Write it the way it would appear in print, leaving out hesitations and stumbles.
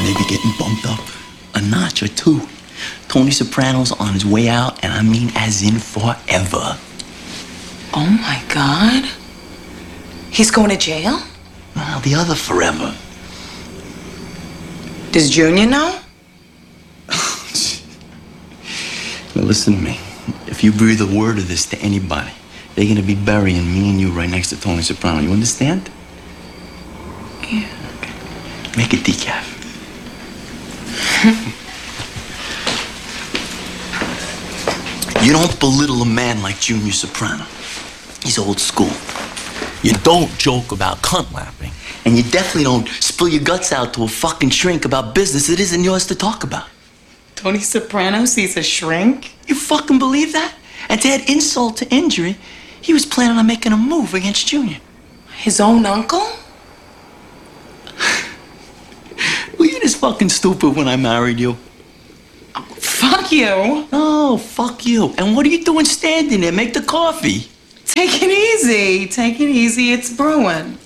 maybe getting bumped up a notch or two. Tony Soprano's on his way out, and I mean as in forever. Oh, my God. He's going to jail? Well, the other forever. Does Junior know? Now, listen to me. If you breathe a word of this to anybody, they're gonna be burying me and you right next to Tony Soprano. You understand? Yeah. Okay. Make it decaf. You don't belittle a man like Junior Soprano. He's old school. You don't joke about cunt lapping. And you definitely don't spill your guts out to a fucking shrink about business that isn't yours to talk about. Tony Soprano sees a shrink? You fucking believe that? And to add insult to injury, he was planning on making a move against Junior. His own uncle? Were you this fucking stupid when I married you? Oh, fuck you. Oh, fuck you. And what are you doing standing there? Make the coffee. Take it easy. Take it easy. It's brewing.